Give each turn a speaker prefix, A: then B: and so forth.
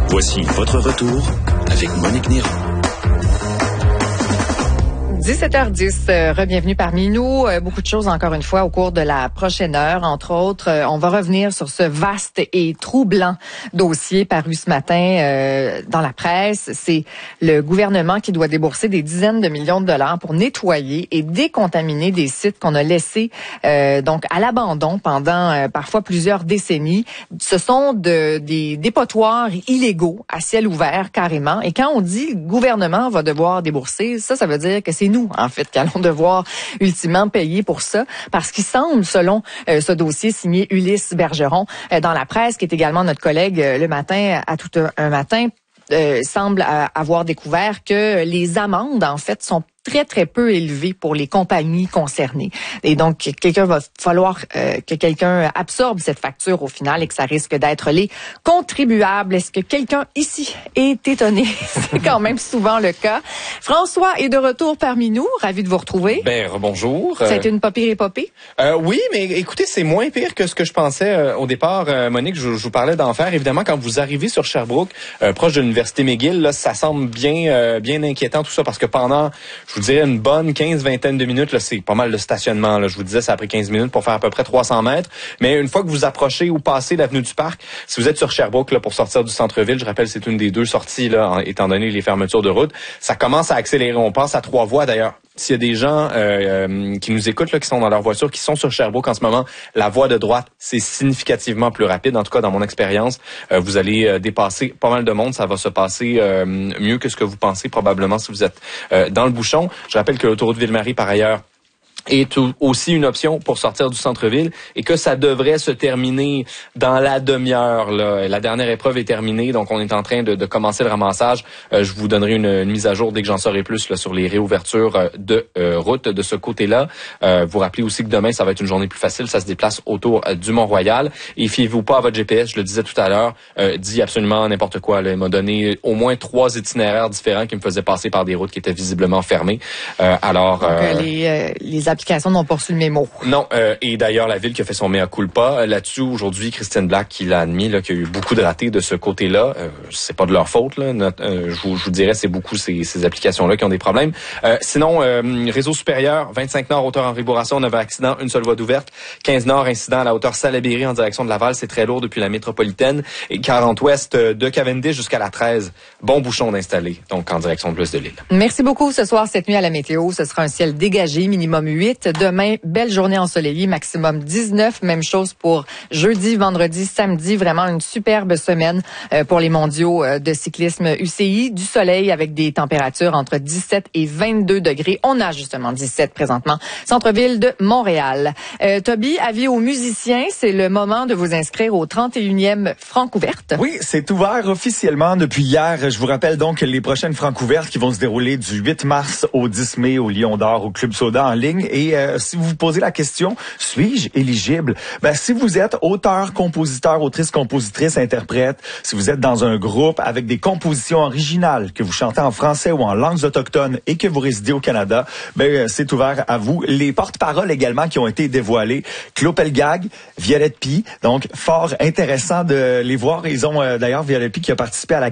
A: Voici votre retour avec Monique Néron.
B: 17h10, re-bienvenue parmi nous. Beaucoup de choses encore une fois au cours de la prochaine heure. Entre autres, on va revenir sur ce vaste et troublant dossier paru ce matin dans la presse. C'est le gouvernement qui doit débourser des dizaines de millions de dollars pour nettoyer et décontaminer des sites qu'on a laissés donc à l'abandon pendant parfois plusieurs décennies. Ce sont des dépotoirs illégaux à ciel ouvert carrément. Et quand on dit le gouvernement va devoir débourser, ça veut dire que c'est nous, en fait, qui allons devoir ultimement payer pour ça, parce qu'il semble, selon ce dossier signé Ulysse Bergeron dans la presse, qui est également notre collègue le matin à tout un matin, semble avoir découvert que les amendes, en fait, sont très, très peu élevées pour les compagnies concernées. Et donc, va falloir que quelqu'un absorbe cette facture au final et que ça risque d'être les contribuables. Est-ce que quelqu'un ici est étonné? C'est quand même souvent le cas. François est de retour parmi nous. Ravi de vous retrouver.
C: Bonjour.
B: Ça a été une pas pire épopée?
C: Oui, mais écoutez, c'est moins pire que ce que je pensais au départ. Monique, je vous parlais d'enfer. Évidemment, quand vous arrivez sur Sherbrooke, proche de l'Université McGill, là, ça semble bien inquiétant tout ça, parce que pendant, je vous dirais, une bonne 15-20 de minutes, là, c'est pas mal de stationnement. Là. Je vous disais, ça a pris 15 minutes pour faire à peu près 300 mètres. Mais une fois que vous approchez ou passez l'avenue du Parc, si vous êtes sur Sherbrooke là, pour sortir du centre-ville, je rappelle, c'est une des deux sorties, là, étant donné les fermetures de route, ça commence à accélérer. On passe à 3 voies d'ailleurs. S'il y a des gens qui nous écoutent, là, qui sont dans leur voiture, qui sont sur Sherbrooke en ce moment, la voie de droite, c'est significativement plus rapide. En tout cas, dans mon expérience, vous allez dépasser pas mal de monde. Ça va se passer mieux que ce que vous pensez probablement si vous êtes dans le bouchon. Je rappelle que l'autoroute Ville-Marie, par ailleurs, est aussi une option pour sortir du centre-ville et que ça devrait se terminer dans la demi-heure. Là. La dernière épreuve est terminée, donc on est en train de commencer le ramassage. Je vous donnerai une mise à jour dès que j'en saurai plus là, sur les réouvertures de route de ce côté-là. Vous rappelez aussi que demain, ça va être une journée plus facile. Ça se déplace autour du Mont-Royal. Et fiez-vous pas à votre GPS, je le disais tout à l'heure, dit absolument n'importe quoi. Là. Il m'a donné au moins 3 itinéraires différents qui me faisaient passer par des routes qui étaient visiblement fermées. Donc,
B: les applications n'ont pas reçu le mémo.
C: Non, et d'ailleurs, la ville qui a fait son mea culpa là-dessus, aujourd'hui, Christine Black qui l'a admis, là, qu'il y a eu beaucoup de ratés de ce côté-là. C'est pas de leur faute, là. Je vous dirais, c'est beaucoup ces applications-là qui ont des problèmes. Sinon, réseau supérieur, 25 Nord, hauteur Henri Bourassa, 9 accidents, une seule voie d'ouverte. 15 Nord, incident à la hauteur Salaberry en direction de Laval, c'est très lourd depuis la métropolitaine. Et 40 Ouest, de Cavendish jusqu'à la 13, bon bouchon d'installer, donc en direction de l'ouest de l'île.
B: Merci beaucoup. Ce soir, cette nuit à la météo, ce sera un ciel dégagé, minimum 8. Demain, belle journée ensoleillée, maximum 19. Même chose pour jeudi, vendredi, samedi. Vraiment une superbe semaine pour les mondiaux de cyclisme UCI. Du soleil avec des températures entre 17 et 22 degrés. On a justement 17 présentement. Centre-ville de Montréal. Toby, avis aux musiciens, c'est le moment de vous inscrire au 31e Francouverte.
D: Oui, c'est ouvert officiellement depuis hier. Je vous rappelle donc les prochaines Francouvertes qui vont se dérouler du 8 mars au 10 mai au Lion d'Or, au Club Soda en ligne. Et si vous vous posez la question, suis-je éligible? Si vous êtes auteur, compositeur, autrice, compositrice, interprète, si vous êtes dans un groupe avec des compositions originales, que vous chantez en français ou en langues autochtones et que vous résidez au Canada, c'est ouvert à vous. Les porte-paroles également qui ont été dévoilés, Claude Pelgag, Violette Py, donc fort intéressant de les voir. Ils ont d'ailleurs Violette Py qui a participé à la